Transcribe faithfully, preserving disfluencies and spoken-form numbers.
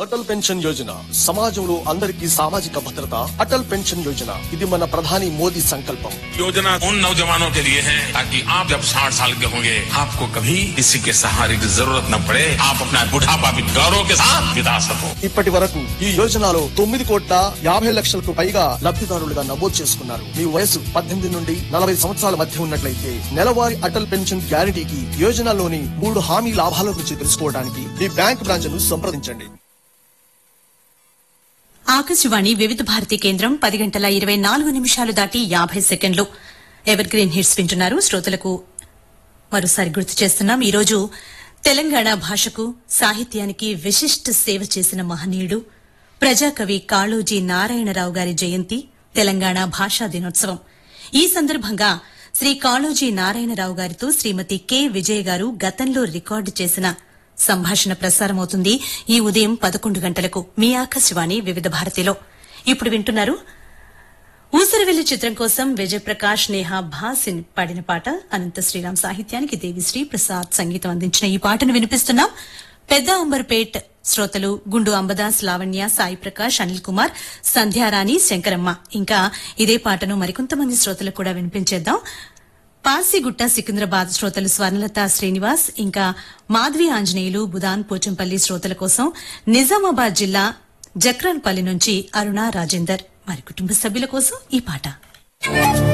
Atal pension Yojana సమాజంలో అందరికీ సామాజిక భద్రత. అటల్ పెన్షన్ యోజన ఇది మన ప్రధాని మోదీ సంకల్పం. योजना उन नौजवानों के लिए है ताकि आप जब साठ साल के होंगे आपको कभी किसी के सहारे की जरूरत न पड़े, आप अपना बुढ़ापा भी गौरव के साथ बिता सको. ఇప్పటి వరకు ఈ యోజనలో తొమ్మిది కోట్ల యాభై లక్షలకు పైగా లబ్ధిదారులుగా నమోదు చేసుకున్నారు. మీ వయసు పద్దెనిమిది నుండి నలభై సంవత్సరాల మధ్య ఉన్నట్లయితే నెలవారీ అటల్ పెన్షన్ గ్యారంటీకి యోజనలోని మూడు హామీ లాభాల గురించి తెలుసుకోవడానికి మీ బ్యాంక్ బ్రాంచ్ ను సంప్రదించండి. ఆకాశవాణి వివిధ భారతి కేంద్రం పది గంటల ఇరవై నాలుగు నిమిషాలు దాటి యాభై సెకండ్లు ఎవర్ గ్రీన్ హిట్స్ వింటున్నారు. శ్రోతలకు మరోసారి గుర్తు చేస్తున్నాం. ఈరోజు తెలంగాణ భాషకు సాహిత్యానికి విశిష్ట సేవ చేసిన మహనీయుడు ప్రజాకవి కాళోజీ నారాయణరావు గారి జయంతి, తెలంగాణ భాషా దినోత్సవం. ఈ సందర్భంగా శ్రీ కాళోజీ నారాయణరావు గారితో శ్రీమతి కె విజయ గారు గతంలో రికార్డు చేసిన సంభాషణ ప్రసారమవుతుంది ఈ ఉదయం పదకొండు గంటలకు మీ ఆకాశవాణి వివిధ భారతిలో. ఇప్పుడు వింటున్నారు ఊసరవెల్లి చిత్రం కోసం విజయప్రకాష్, నేహా భాసిన్ పాడిన పాట. అనంత శ్రీరామ్ సాహిత్యానికి దేవిశ్రీ ప్రసాద్ సంగీతం అందించిన ఈ పాటను వినిపిస్తున్నాం. పెద్ద అంబర్పేట్ శ్రోతలు గుండు అంబదాస్, లావణ్య, సాయి ప్రకాష్, అనిల్ కుమార్, సంధ్యారాణి, శంకరమ్మ. ఇంకా ఇదే పాటను మరికొంతమంది శ్రోతలకు కూడా వినిపించేద్దాం. పాసిగుట్ట సికింద్రాబాద్ శ్రోతలు స్వర్ణలత శ్రీనివాస్, ఇంకా మాధవి ఆంజనేయులు, బుదాన్ పోచంపల్లి శ్రోతల కోసం నిజామాబాద్ జిల్లా జక్రాన్పల్లి నుంచి అరుణ రాజేందర్, వారి కుటుంబ సభ్యుల కోసం ఈ పాట.